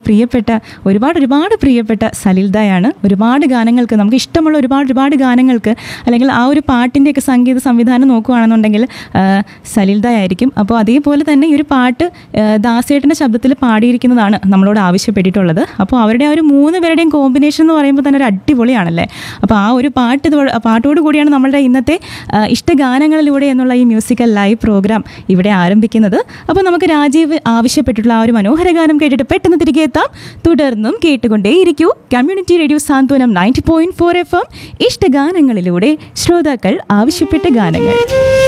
പ്രിയപ്പെട്ട ഒരുപാട് പ്രിയപ്പെട്ട സലിൽദയാണ്. ഒരുപാട് ഗാനങ്ങൾക്ക് നമുക്ക് ഇഷ്ടമുള്ള ഒരുപാട് ഗാനങ്ങൾക്ക് അല്ലെങ്കിൽ ആ ഒരു പാട്ടിൻ്റെയൊക്കെ സംഗീത സംവിധാനം നോക്കുകയാണെന്നുണ്ടെങ്കിൽ സലിൽദയായിരിക്കും. അപ്പോൾ അതേപോലെ തന്നെ ഈ ഒരു പാട്ട് ദാസേട്ടൻ്റെ ശബ്ദത്തിൽ പാടിയിരിക്കുന്നതാണ് നമ്മളോട് ആവശ്യപ്പെട്ടിട്ടുള്ളത്. അപ്പോൾ അവരുടെ ആ ഒരു 3 പേരുടെയും കോമ്പിനേഷൻ എന്ന് പറയുമ്പോൾ തന്നെ ഒരു അടിപൊളിയാണല്ലേ. അപ്പോൾ ആ ഒരു പാട്ടോട് കൂടിയാണ് നമ്മളുടെ ഇന്നത്തെ ഇഷ്ടഗാനങ്ങളിലൂടെ എന്നുള്ള ഈ മ്യൂസിക്കൽ ലൈവ് പ്രോഗ്രാം ഇവിടെ ആരംഭിക്കുന്നത്. അപ്പോൾ നമുക്ക് രാജീവ് ആവശ്യപ്പെട്ടിട്ടുള്ള ആ ഒരു മനോഹര ഗാനം കേട്ടിട്ട് പെട്ടെന്ന് തിരികെ എത്താം. തുടർന്നും കേട്ടുകൊണ്ടേയിരിക്കൂ കമ്മ്യൂണിറ്റി റേഡിയോ സാന്ത്വനം 90.4 FM ഇഷ്ടഗാനങ്ങളിലൂടെ ശ്രോതാക്കൾ ആവശ്യപ്പെട്ട ഗാനങ്ങൾ.